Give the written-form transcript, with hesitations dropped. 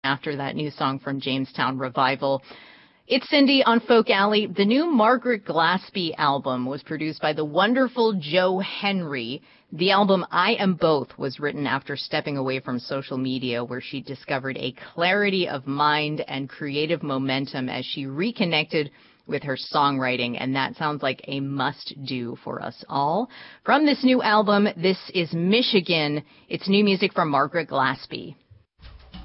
after that new song from Jamestown Revival. It's Cindy on Folk Alley. The new Margaret Glaspie album was produced by the wonderful Joe Henry. The album I Am Both was written after stepping away from social media, where she discovered a clarity of mind and creative momentum as she reconnected with her songwriting, and that sounds like a must-do for us all. From this new album, this is Michigan. It's new music from Margaret Glaspie.